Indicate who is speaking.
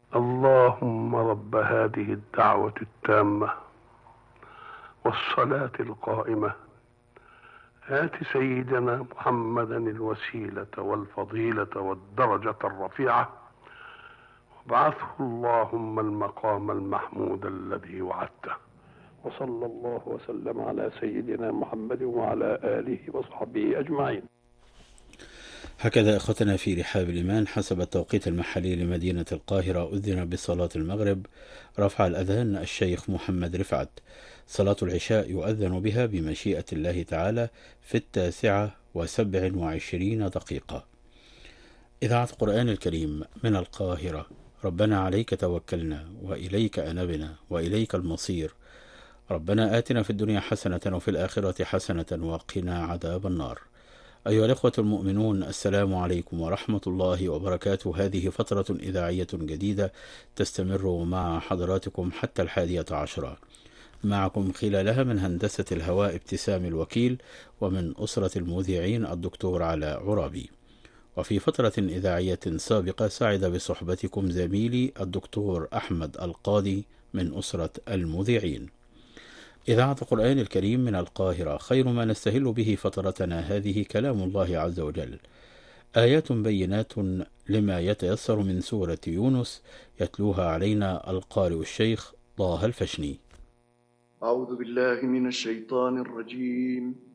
Speaker 1: اللهم رب هذه الدعوة التامة والصلاة القائمة، آت سيدنا محمدا الوسيلة والفضيلة والدرجة الرفيعة، وابعثه اللهم المقام المحمود الذي وعدته. وصلى الله وسلم على سيدنا محمد وعلى آله وصحبه أجمعين.
Speaker 2: هكذا إخوتنا في رحاب الإيمان، حسب التوقيت المحلي لمدينة القاهرة أذن بصلاة المغرب، رفع الأذان الشيخ محمد رفعت. صلاة العشاء يؤذن بها بمشيئة الله تعالى في 29:27. إذاعة القرآن الكريم من القاهرة. ربنا عليك توكلنا وإليك أنبنا وإليك المصير. ربنا آتنا في الدنيا حسنة وفي الآخرة حسنة وقنا عذاب النار. أيها الأخوة المؤمنون، السلام عليكم ورحمة الله وبركاته. هذه فترة إذاعية جديدة تستمر مع حضراتكم حتى 11. معكم خلالها من هندسة الهواء ابتسام الوكيل، ومن أسرة المذيعين الدكتور علاء عرابي. وفي فترة إذاعية سابقة سعد بصحبتكم زميلي الدكتور أحمد القاضي من أسرة المذيعين. إذاعة القرآن الكريم من القاهرة، خير ما نستهل به فترتنا هذه كلام الله عز وجل، آيات بينات لما يتيسر من سورة يونس، يتلوها علينا القارئ الشيخ طه الفشني.
Speaker 3: أعوذ بالله من الشيطان الرجيم.